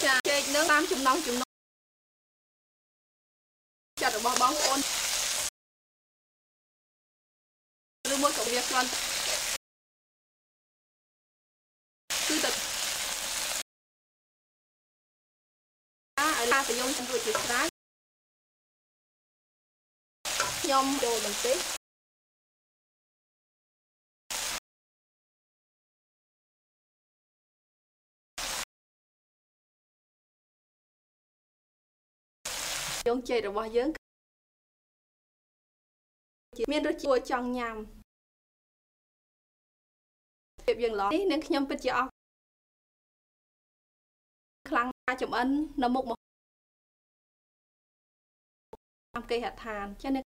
ចាចេកនឹងតាមចំណង់ចិត្តរបស់បងប្អូនឬមួយក៏វាគ្រាន់គឺតែឲ្យឡាប្រយោគរួចជាស្រេចខ្ញុំចូលបន្តិចយងចេករបស់យើងមានរសជាតិចង់ញ៉ាំភាពយើងឡងនេះនាងខ្ញុំពិតជាអរខ្លាំងណាស់ចំអិននៅមុខតាមគេហដ្ឋានចឹង